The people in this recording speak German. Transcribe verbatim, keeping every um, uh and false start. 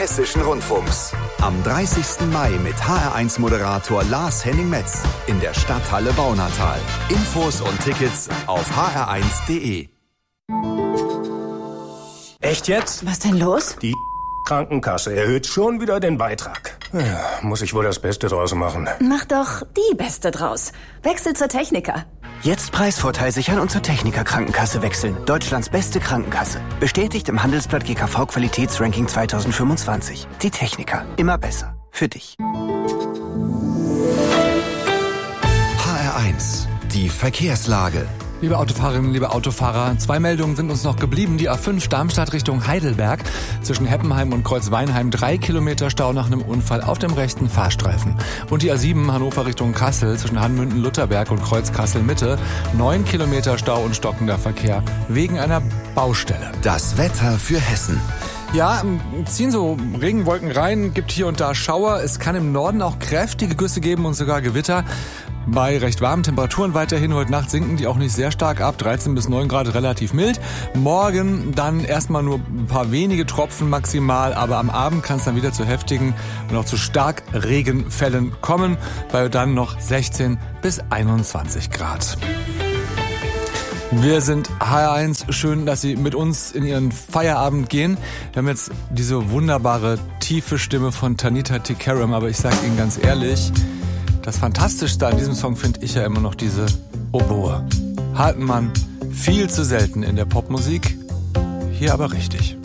Hessischen Rundfunks. Am dreißigsten Mai mit H R eins Moderator Lars Henning Metz in der Stadthalle Baunatal. Infos und Tickets auf h r eins punkt d e. Echt jetzt? Was denn los? Die Krankenkasse erhöht schon wieder den Beitrag. Ja, muss ich wohl das Beste draus machen. Mach doch die Beste draus. Wechsel zur Techniker. Jetzt Preisvorteil sichern und zur Techniker Krankenkasse wechseln. Deutschlands beste Krankenkasse. Bestätigt im Handelsblatt G K V Qualitätsranking zwanzig fünfundzwanzig. Die Techniker. Immer besser. Für dich. H R eins. Die Verkehrslage. Liebe Autofahrerinnen, liebe Autofahrer, zwei Meldungen sind uns noch geblieben. Die A fünf Darmstadt Richtung Heidelberg. Zwischen Heppenheim und Kreuzweinheim drei Kilometer Stau nach einem Unfall auf dem rechten Fahrstreifen. Und die A sieben Hannover Richtung Kassel zwischen Hanmünden-Lutherberg und Kreuz Kassel-Mitte. neun Kilometer Stau und stockender Verkehr wegen einer Baustelle. Das Wetter für Hessen. Ja, ziehen so Regenwolken rein, gibt hier und da Schauer. Es kann im Norden auch kräftige Güsse geben und sogar Gewitter. Bei recht warmen Temperaturen weiterhin. Heute Nacht sinken die auch nicht sehr stark ab. dreizehn bis neun Grad, relativ mild. Morgen dann erstmal nur ein paar wenige Tropfen maximal. Aber am Abend kann es dann wieder zu heftigen und auch zu stark Regenfällen kommen. Bei dann noch sechzehn bis einundzwanzig Grad. Wir sind H R eins. Schön, dass Sie mit uns in Ihren Feierabend gehen. Wir haben jetzt diese wunderbare, tiefe Stimme von Tanita Tikaram. Aber ich sage Ihnen ganz ehrlich, das Fantastischste an diesem Song finde ich ja immer noch diese Oboe. Hat man viel zu selten in der Popmusik, hier aber richtig.